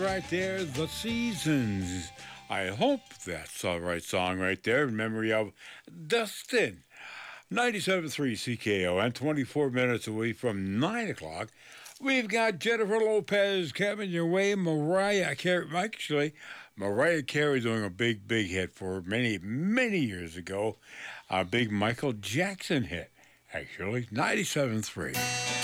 right there, The Seasons. I hope that's the right song right there in memory of Dustin. 97.3 CKO and 24 minutes away from 9 o'clock. We've got Jennifer Lopez coming your way. Mariah Carey doing a big hit for many years ago. A big Michael Jackson hit, actually. 97.3.